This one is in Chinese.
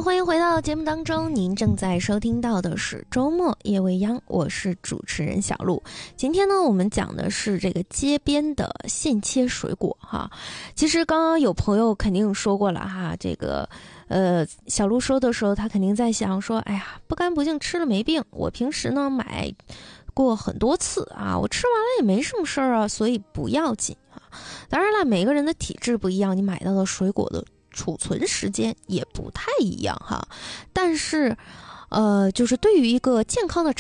欢迎回到节目当中，您正在收听到的是周末夜未央，我是主持人小璐。今天呢，我们讲的是这个街边的现切水果哈。其实刚刚有朋友肯定说过了哈，这个小璐说的时候，他肯定在想说，哎呀，不干不净吃了没病，我平时呢买过很多次啊，我吃完了也没什么事儿啊，所以不要紧啊。当然了，每个人的体质不一样，你买到的水果的储存时间也不太一样哈，但是，就是对于一个健康的